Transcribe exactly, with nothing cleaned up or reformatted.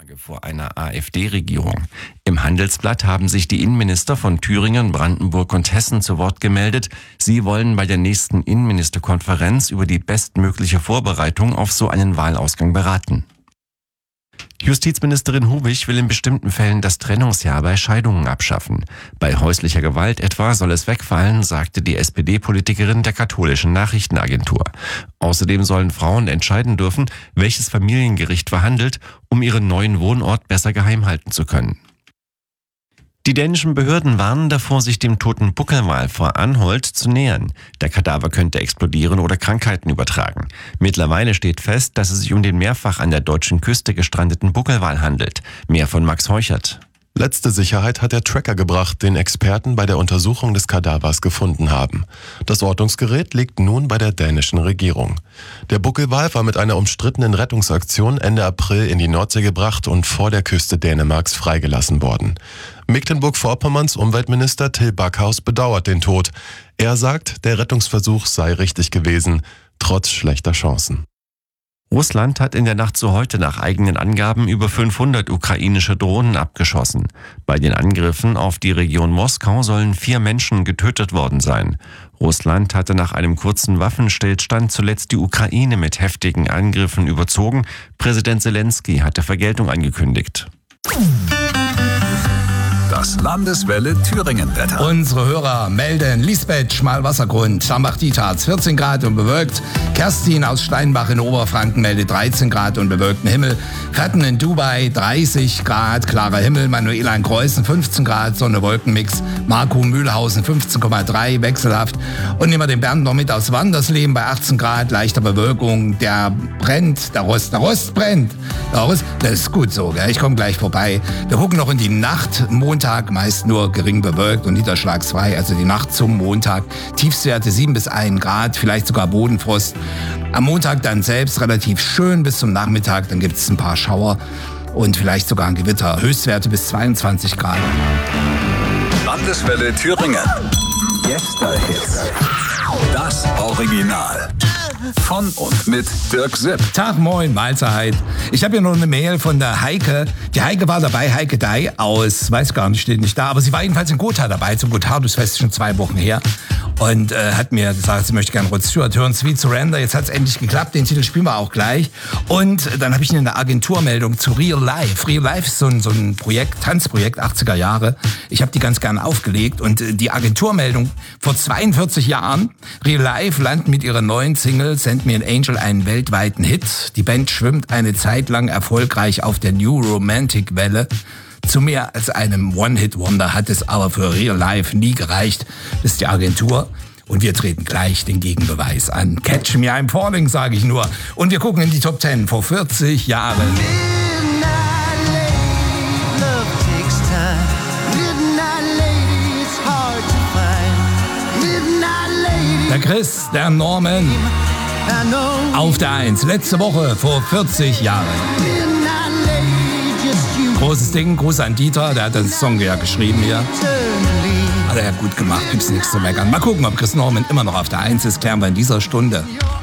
Tage vor einer AfD-Regierung. Im Handelsblatt haben sich die Innenminister von Thüringen, Brandenburg und Hessen zu Wort gemeldet. Sie wollen bei der nächsten Innenministerkonferenz über die bestmögliche Vorbereitung auf so einen Wahlausgang beraten. Justizministerin Hubich will in bestimmten Fällen das Trennungsjahr bei Scheidungen abschaffen. Bei häuslicher Gewalt etwa soll es wegfallen, sagte die S P D-Politikerin der katholischen Nachrichtenagentur. Außerdem sollen Frauen entscheiden dürfen, welches Familiengericht verhandelt, um ihren neuen Wohnort besser geheim halten zu können. Die dänischen Behörden warnen davor, sich dem toten Buckelwal vor Anholt zu nähern. Der Kadaver könnte explodieren oder Krankheiten übertragen. Mittlerweile steht fest, dass es sich um den mehrfach an der deutschen Küste gestrandeten Buckelwal handelt. Mehr von Max Heuchert. Letzte Sicherheit hat der Tracker gebracht, den Experten bei der Untersuchung des Kadavers gefunden haben. Das Ortungsgerät liegt nun bei der dänischen Regierung. Der Buckelwal war mit einer umstrittenen Rettungsaktion Ende April in die Nordsee gebracht und vor der Küste Dänemarks freigelassen worden. Mecklenburg-Vorpommerns Umweltminister Till Backhaus bedauert den Tod. Er sagt, der Rettungsversuch sei richtig gewesen, trotz schlechter Chancen. Russland hat in der Nacht zu heute nach eigenen Angaben über fünfhundert ukrainische Drohnen abgeschossen. Bei den Angriffen auf die Region Moskau sollen vier Menschen getötet worden sein. Russland hatte nach einem kurzen Waffenstillstand zuletzt die Ukraine mit heftigen Angriffen überzogen. Präsident Zelensky hatte Vergeltung angekündigt. Das Landeswelle Thüringen-Wetter. Unsere Hörer melden: Lisbeth, Schmalwassergrund, Schambach-Dietharz, vierzehn Grad und bewölkt. Kerstin aus Steinbach in Oberfranken meldet dreizehn Grad und bewölkten Himmel. Katten in Dubai, dreißig Grad, klarer Himmel. Manuela in Kreuzen, fünfzehn Grad, Sonne-Wolkenmix. Marco Mühlhausen, fünfzehn Komma drei, wechselhaft. Und nehmen wir den Bernd noch mit aus Wandersleben bei achtzehn Grad, leichter Bewölkung. Der brennt, der Rost, der Rost brennt. Der Rost, das ist gut so, gell? Ich komme gleich vorbei. Wir gucken noch in die Nacht. Montag meist nur gering bewölkt und niederschlagsfrei, also die Nacht zum Montag. Tiefstwerte sieben bis ein Grad, vielleicht sogar Bodenfrost. Am Montag dann selbst relativ schön bis zum Nachmittag, dann gibt es ein paar Schauer und vielleicht sogar ein Gewitter. Höchstwerte bis zweiundzwanzig Grad. Landeswelle Thüringen. Gästehits. Das Original. Von und mit Dirk Sipp. Tag, moin, Mahlzeit. Ich habe hier noch eine Mail von der Heike. Die Heike war dabei, Heike Dai aus, weiß gar nicht, steht nicht da, aber sie war jedenfalls in Gotha dabei, zum Gotthardus-Fest, schon zwei Wochen her. Und äh, hat mir gesagt, sie möchte gerne Rod Stewart hören, Sweet Surrender. Jetzt hat es endlich geklappt, den Titel spielen wir auch gleich. Und dann habe ich eine Agenturmeldung zu Real Life. Real Life ist so ein, so ein Projekt, Tanzprojekt, achtziger Jahre. Ich habe die ganz gerne aufgelegt. Und die Agenturmeldung vor zweiundvierzig Jahren, Real Life landen mit ihrer neuen Single Send Me an Angel einen weltweiten Hit. Die Band schwimmt eine Zeit lang erfolgreich auf der New Romantic Welle. Zu mehr als einem One-Hit-Wonder hat es aber für Real Life nie gereicht. Das ist die Agentur. Und wir treten gleich den Gegenbeweis an. Catch Me, I'm Falling, sage ich nur. Und wir gucken in die Top Ten vor vierzig Jahren. Der Chris, der Norman. Auf der Eins. Letzte Woche vor vierzig Jahren. Großes Ding, Gruß an Dieter, der hat den Song ja geschrieben hier. Hat er ja gut gemacht, gibt's nichts zu meckern. Mal gucken, ob Chris Norman immer noch auf der Eins ist, klären wir in dieser Stunde.